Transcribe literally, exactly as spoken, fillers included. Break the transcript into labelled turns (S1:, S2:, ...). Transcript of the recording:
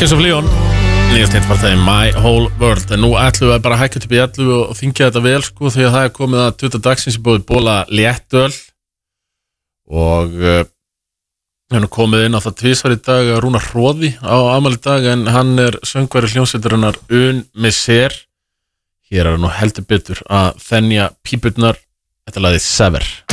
S1: Kings of Leon, nýjast hitt var það í My Whole World. En nú ætlum við bara að hækja upp í ellu og þingja þetta vel sko, því að það er komið að tuttugu dagsins í bóði Bóla léttöl og uh, hann er komið inn á það tvisvar í dag að Rúnar Hróði á afmæli í dag, en hann er söngvari hljómsveitarinnar Un Misère. Hér er nú heldur betur að þenja pípurnar. Þetta lagði Sever.